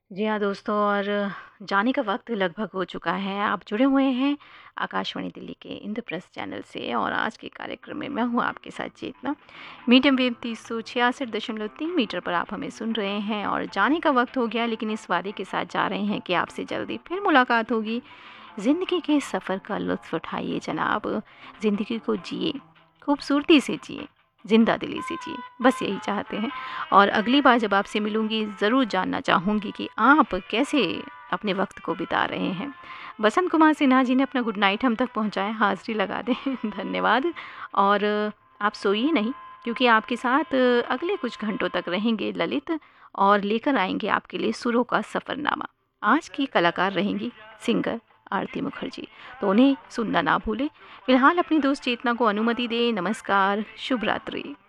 जी हाँ दोस्तों, और जाने का वक्त लगभग हो चुका है। आप जुड़े हुए हैं आकाशवाणी दिल्ली के इंद्रप्रस्थ चैनल से, और आज के कार्यक्रम में मैं हूँ आपके साथ चेतना। मीडियम वेव 366.3 मीटर पर आप हमें सुन रहे हैं, और जाने का वक्त हो गया, लेकिन इस वादे के साथ जा रहे हैं कि आपसे जल्दी फिर मुलाकात होगी। ज़िंदगी के सफ़र का लुत्फ़ उठाइए जनाब, ज़िंदगी को जिए, खूबसूरती से जिए, ज़िंदा दिली से जिए, बस यही चाहते हैं। और अगली बार जब आपसे मिलूँगी, ज़रूर जानना चाहूँगी कि आप कैसे अपने वक्त को बिता रहे हैं। बसंत कुमार सिन्हा जी ने अपना गुड नाइट हम तक पहुँचाया, हाज़िरी लगा दें। धन्यवाद। और आप सोइए नहीं, क्योंकि आपके साथ अगले कुछ घंटों तक रहेंगे ललित, और लेकर आएंगे आपके लिए सुरों का सफ़रनामा। आज की कलाकार रहेंगी सिंगर आरती मुखर्जी, तो उन्हें सुनना ना भूलें। फिलहाल अपनी दोस्त चेतना को अनुमति दें। नमस्कार, शुभ रात्रि।